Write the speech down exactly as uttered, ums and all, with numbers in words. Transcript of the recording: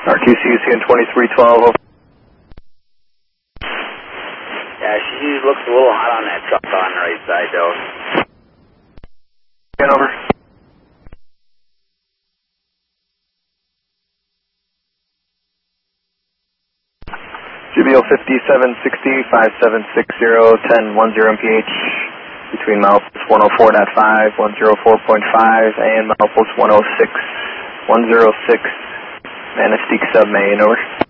R Q C C N twenty-three twelve. Yeah, she looks a little hot on that truck on the right side, though. Get over. G B O fifty-seven sixty, five seven six zero, ten ten M P H between milepost one oh four point five, one oh four point five, and milepost one oh six, one oh six, Manistique sub main, over.